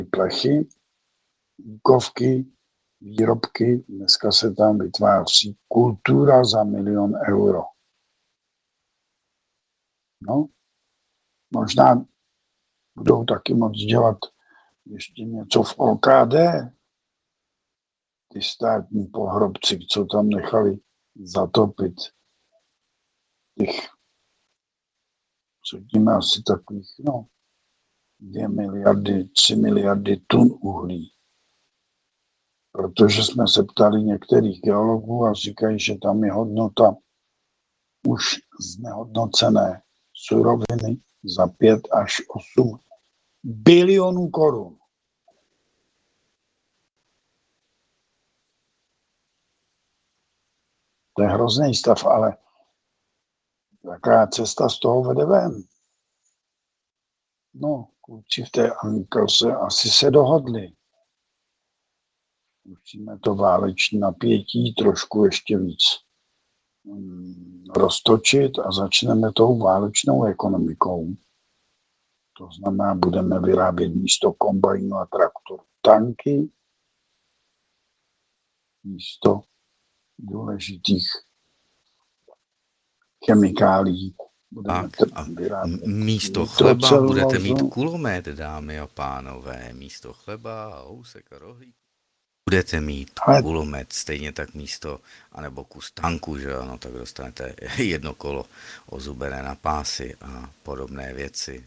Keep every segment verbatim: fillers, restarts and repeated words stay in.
plechy, díkovky, výrobky. Dneska se tam vytváří kultura za milion euro. No, možná budou taky moct dělat ještě něco v O K D. Ty státní pohrobci, co tam nechali zatopit. Těch, řekněme, asi takových, no, dvě miliardy, tři miliardy tun uhlí. Protože jsme se ptali některých geologů a říkají, že tam je hodnota už znehodnocené suroviny za pět až osm bilionů korun. To je hrozný stav, ale jaká cesta z toho vede ven? No, kluci v té Americe asi se dohodli. Musíme to váleční napětí trošku ještě víc roztočit a začneme tou válečnou ekonomikou. To znamená, budeme vyrábět místo kombajnu a traktorů tanky, místo důležitých chemikálií budeme a vyrábět místo chleba budete mít kulomet, dámy a pánové. Místo chleba a housek a rohlík budete mít Ale... kulomet, stejně tak místo, anebo kus tanku, že ano, tak dostanete jedno kolo ozubené na pásy a podobné věci.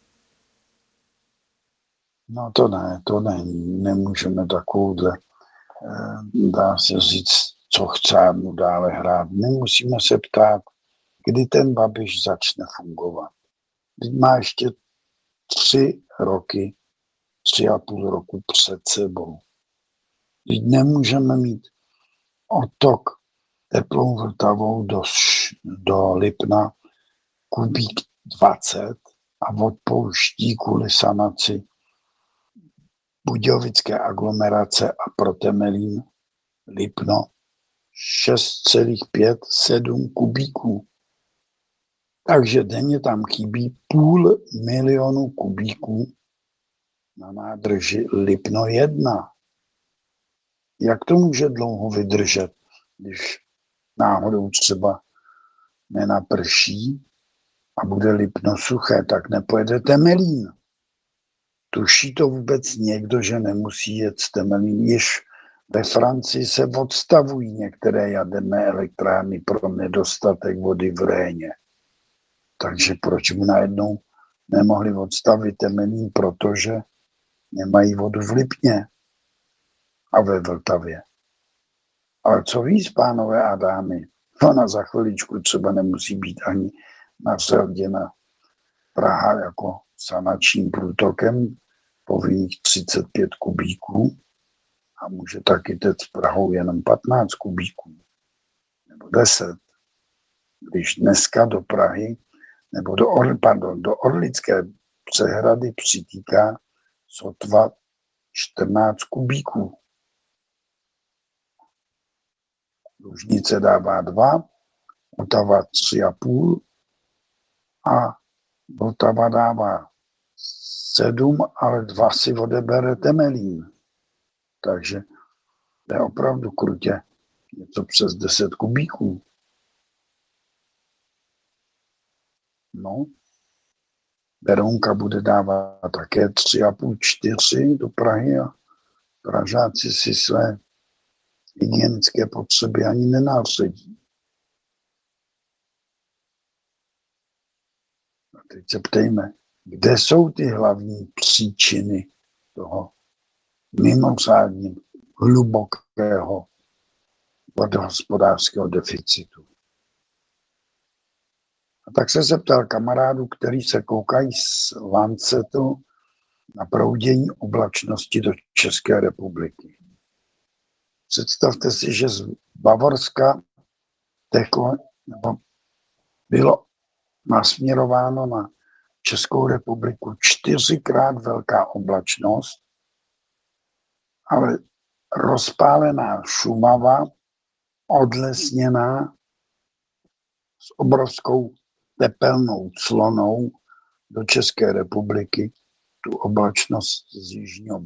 No to ne, to ne, nemůžeme takovouhle, dá se říct, co chce mu dále hrát. My musíme se ptát, kdy ten Babiš začne fungovat. Teď má ještě tři roky, tři a půl roku před sebou. Teď nemůžeme mít otok teplou Vltavou do, do Lipna kubík dvacet a odpouští kvůli sanaci budějovické aglomerace a pro Temelín Lipno šest celá pět sedm kubíků. Takže denně tam chybí půl milionu kubíků na nádrži Lipno jedna. Jak to může dlouho vydržet, když náhodou třeba nenaprší a bude Lipno suché, tak nepojede Temelín. Tuší to vůbec někdo, že nemusí jet Temelín? Již ve Francii se odstavují některé jaderné elektrárny pro nedostatek vody v Réně. Takže proč by najednou nemohli odstavit Temelín, protože nemají vodu v Lipně a ve Vltavě. Ale co víc, pánové a dámy, ona za chviličku třeba nemusí být ani nařaděna Praha jako sanačním průtokem povinných třicet pět kubíků a může taky teď s Prahou jenom patnáct kubíků nebo deset. Když dneska do Prahy nebo do, Or, pardon, do Orlické přehrady přitýká sotva čtrnáct kubíků. Lužnice dává dva, Otava tři a půl a Vltava dává sedm, ale dva si odebere Temelín. Takže to je opravdu krutě něco přes deset kubíků. No, Berounka bude dávat také tři a půl, čtyři do Prahy a Pražáci si své hygienické potřeby ani nenáředí. A teď se ptejme, kde jsou ty hlavní příčiny toho mimořádně hlubokého vodohospodářského deficitu. A tak se zeptal kamarádů, který se koukají z Lancetu na proudění oblačnosti do České republiky. Představte si, že z Bavorska teklo, nebo bylo nasměrováno na Českou republiku čtyřikrát velká oblačnost, ale rozpálená Šumava, odlesněná s obrovskou tepelnou clonou do České republiky, tu oblačnost z jižního